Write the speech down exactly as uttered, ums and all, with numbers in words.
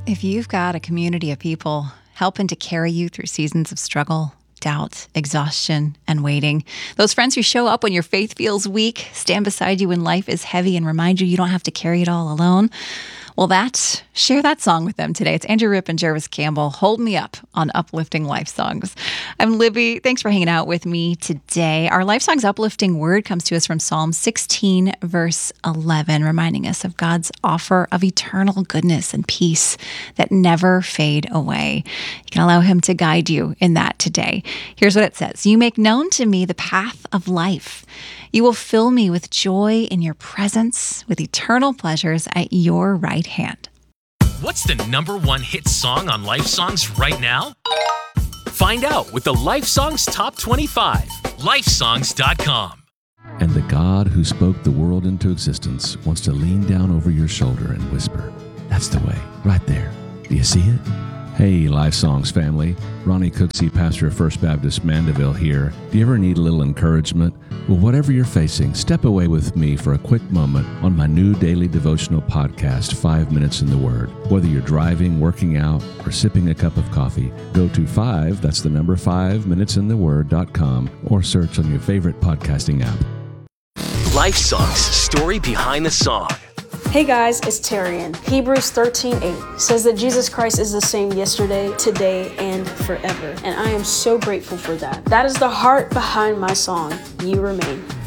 If you've got a community of people helping to carry you through seasons of struggle, doubt, exhaustion, and waiting, those friends who show up when your faith feels weak, stand beside you when life is heavy, and remind you you don't have to carry it all alone, well, that, share that song with them today. It's Andrew Ripp and Jervis Campbell, Hold Me Up on Uplifting Life Songs. I'm Libby. Thanks for hanging out with me today. Our Life Songs uplifting word comes to us from Psalm sixteen, verse eleven, reminding us of God's offer of eternal goodness and peace that never fade away. You can allow him to guide you in that today. Here's what it says. You make known to me the path of life. You will fill me with joy in your presence, with eternal pleasures at your right hand. What's the number one hit song on Life Songs right now? Find out with the Life Songs Top twenty-five. life songs dot com. And the God who spoke the world into existence wants to lean down over your shoulder and whisper, "That's the way, right there. Do you see it?" Hey, Life Songs family. Ronnie Cooksey, pastor of First Baptist Mandeville here. Do you ever need a little encouragement? Well, whatever you're facing, step away with me for a quick moment on my new daily devotional podcast, Five Minutes in the Word. Whether you're driving, working out, or sipping a cup of coffee, go to five, that's the number five, minutes in the word dot com, or search on your favorite podcasting app. Life Songs, story behind the song. Hey guys, it's Tarian. Hebrews thirteen eight says that Jesus Christ is the same yesterday, today, and forever. And I am so grateful for that. That is the heart behind my song, You Remain.